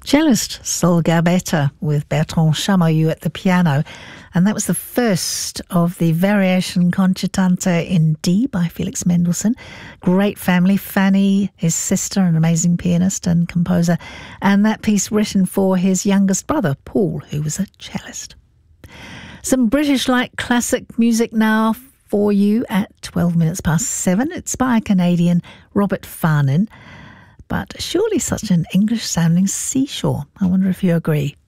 Cellist Sol Garbetta with Bertrand Chamayou at the piano. And that was the first of the Variation Concertante in D by Felix Mendelssohn. Great family. Fanny, his sister, an amazing pianist and composer. And that piece written for his youngest brother, Paul, who was a cellist. Some British light classic music now for you at 12 minutes past 7. It's by Canadian Robert Farnin. But surely such an English-sounding seashore. I wonder if you agree.